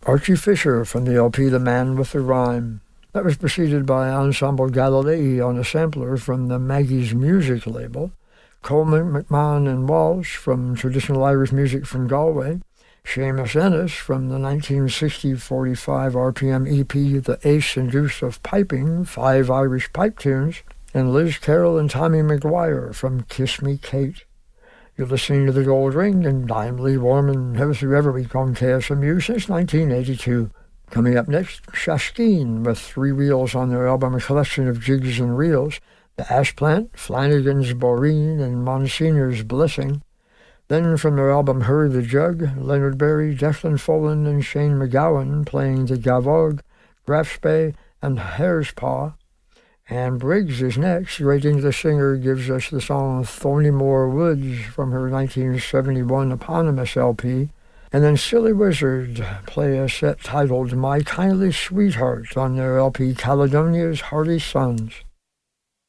Archie Fisher from the LP The Man with the Rhyme. That was preceded by Ensemble Galilei on a sampler from the Maggie's Music label, Coleman, McMahon and Walsh from traditional Irish music from Galway, Seamus Ennis from the 1960 45 RPM EP The Ace and Deuce of Piping, 5 Irish pipe tunes, and Liz Carroll and Tommy McGuire from Kiss Me Kate. You're listening to The Gold Ring, and I'm Lee Warman, host of every week on KSMU since 1982. Coming up next, Shashkeen with 3 reels on their album A Collection of Jigs and Reels, The Ash Plant, Flanagan's Boreen, and Monsignor's Blessing. Then from their album Her the Jug, Leonard Berry, Declan Folan, and Shane McGowan playing the Gavog, Grafspé, and Hare's Paw. Anne Briggs is next. Great English singer gives us the song Thornymore Woods from her 1971 eponymous LP. And then Silly Wizard play a set titled My Kindly Sweetheart on their LP Caledonia's Hardy Sons.